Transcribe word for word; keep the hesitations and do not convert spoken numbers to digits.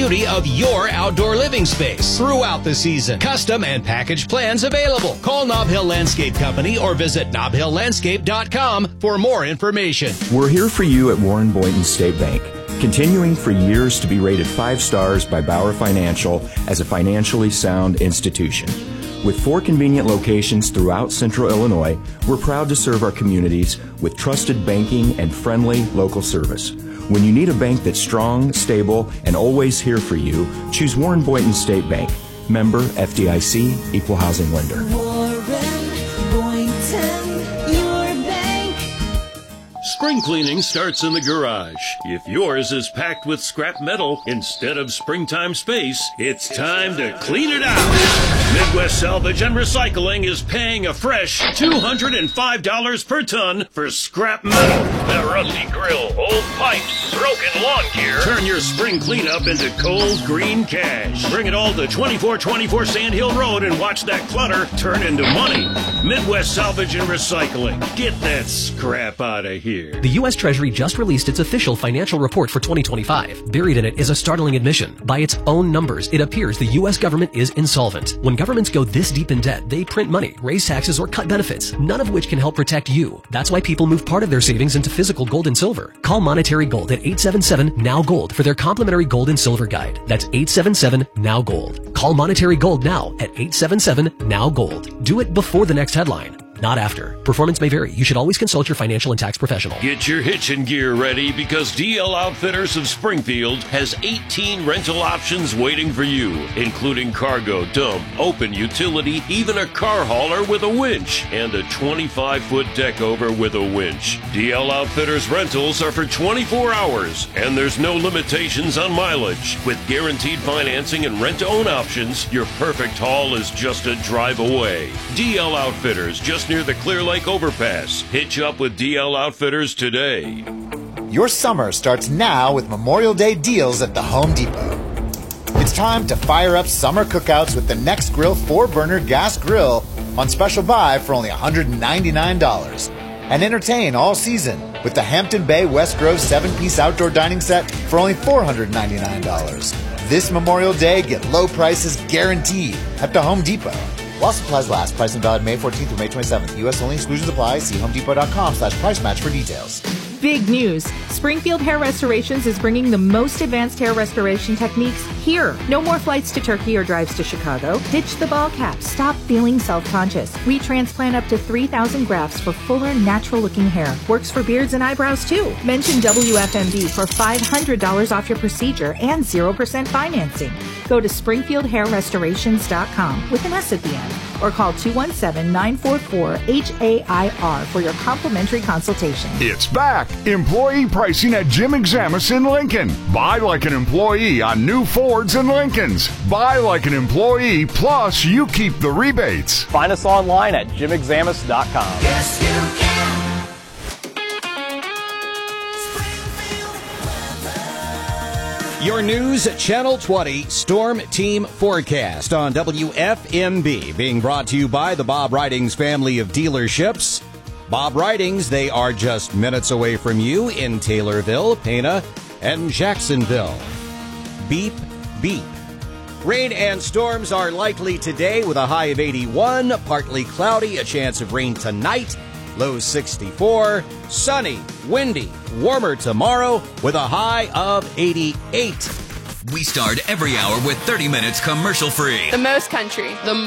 beauty of your outdoor living space throughout the season. Custom and package plans available. Call Nob Hill Landscape Company or visit nob hill landscape dot com for more information. We're here for you at Warren Boynton State Bank, continuing for years to be rated five stars by Bauer Financial as a financially sound institution. With four convenient locations throughout Central Illinois, we're proud to serve our communities with trusted banking and friendly local service. When you need a bank that's strong, stable, and always here for you, choose Warren Boynton State Bank. Member F D I C, Equal Housing Lender. Warren Boynton, your bank. Spring cleaning starts in the garage. If yours is packed with scrap metal instead of springtime space, it's time to clean it out. Midwest Salvage and Recycling is paying a fresh two hundred five dollars per ton for scrap metal. That rusty grill, old pipes, broken lawn gear. Turn your spring cleanup into cold green cash. Bring it all to twenty-four twenty-four Sand Hill Road and watch that clutter turn into money. Midwest Salvage and Recycling. Get that scrap out of here. The U S Treasury just released its official financial report for twenty twenty-five. Buried in it is a startling admission. By its own numbers, it appears the U S government is insolvent. When governments go this deep in debt, they print money, raise taxes, or cut benefits, none of which can help protect you. That's why people move part of their savings into physical gold and silver. Call Monetary Gold at eight seven seven, N O W Gold for their complimentary gold and silver guide. That's eight seven seven, N O W Gold. Call Monetary Gold now at eight seven seven, N O W Gold. Do it before the next headline, not after. Performance may vary. You should always consult your financial and tax professional. Get your hitching gear ready because D L Outfitters of Springfield has eighteen rental options waiting for you, including cargo, dump, open utility, even a car hauler with a winch, and a twenty-five foot deck over with a winch. D L Outfitters rentals are for twenty-four hours, and there's no limitations on mileage. With guaranteed financing and rent-to-own options, your perfect haul is just a drive away. D L Outfitters, just near the Clear Lake Overpass. Hitch up with D L Outfitters today. Your summer starts now with Memorial Day deals at the Home Depot. It's time to fire up summer cookouts with the Next Grill four burner gas grill on special buy for only one hundred ninety-nine dollars. And entertain all season with the Hampton Bay West Grove seven piece outdoor dining set for only four hundred ninety-nine dollars. This Memorial Day, get low prices guaranteed at the Home Depot. While supplies last, price and valid May fourteenth through May twenty-seventh. U S only, exclusions apply. See homedepot.com slash price match for details. Big news. Springfield Hair Restorations is bringing the most advanced hair restoration techniques here. No more flights to Turkey or drives to Chicago. Ditch the ball cap. Stop feeling self-conscious. We transplant up to three thousand grafts for fuller, natural-looking hair. Works for beards and eyebrows, too. Mention W F M D for five hundred dollars off your procedure and zero percent financing. Go to springfield hair restorations dot com with an S at the end or call two one seven, nine four four, H A I R for your complimentary consultation. It's back. Employee pricing at Jim Examus in Lincoln. Buy like an employee on new Fords and Lincolns. Buy like an employee, plus you keep the rebates. Find us online at jim examus dot com. Yes, you can. Your news at Channel twenty Storm Team Forecast on W F M B, being brought to you by the Bob Ridings family of dealerships. Bob Ridings, they are just minutes away from you in Taylorville, Pana, and Jacksonville. Beep, beep. Rain and storms are likely today with a high of eighty-one, partly cloudy, a chance of rain tonight, low sixty-four, sunny, windy, warmer tomorrow with a high of eighty-eight. We start every hour with thirty minutes commercial free. The most country, the